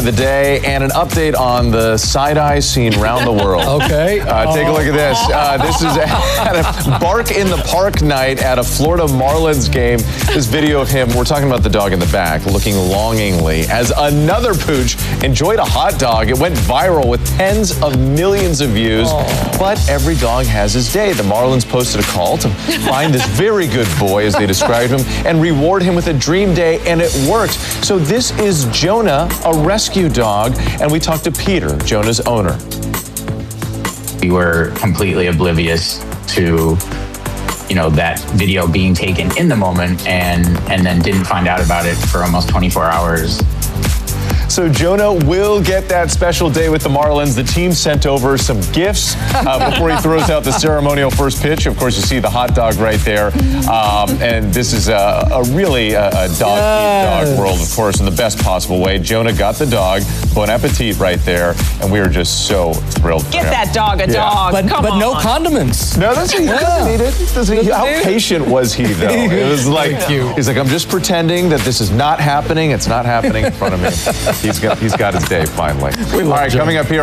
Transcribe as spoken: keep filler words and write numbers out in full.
The day and an update on the side-eye scene around the world. Okay. Uh, take a look at this. Uh, this is at a Bark in the Park night at a Florida Marlins game. This video of him, we're talking about the dog in the back, looking longingly as another pooch enjoyed a hot dog. It went viral with tens of millions of views. Aww. But every dog has his day. The Marlins posted a call to find this very good boy, as they described him, and reward him with a dream day, and it worked. So this is Jonah, a rescue dog, and we talked to Peter, Jonah's owner. We were completely oblivious to, you know, that video being taken in the moment, and and then didn't find out about it for almost twenty-four hours. So Jonah will get that special day with the Marlins. The team sent over some gifts uh, before he throws out the ceremonial first pitch. Of course, you see the hot dog right there. Um, and this is a, a really a, a dog yes. eat dog world, of course, in the best possible way. Jonah got the dog. Bon appetit right there. And we are just so thrilled for Get him. that dog a yeah. dog. But, Come but on. no condiments. No, that's, he doesn't need it. Doesn't he? How patient was he, though? It was like, he's like, I'm just pretending that this is not happening. It's not happening in front of me. He's got, he's got his day finally. All right, coming up here.